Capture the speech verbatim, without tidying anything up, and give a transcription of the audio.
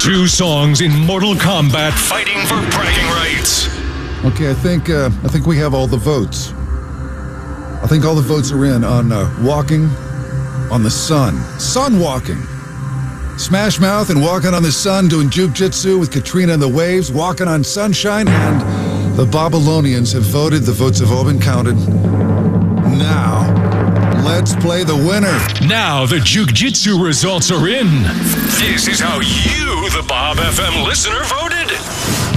Two songs in Mortal Kombat fighting for bragging rights. Okay, I think uh, I think we have all the votes. I think all the votes are in on uh, walking on the sun. Sun walking. Smash Mouth and Walking on the Sun doing jujitsu with Katrina and the Waves, Walking on Sunshine, and the Babylonians have voted. The votes have all been counted. Now, let's play the winner. Now the jujitsu results are in. This is how you, the Bob F M listener, voted.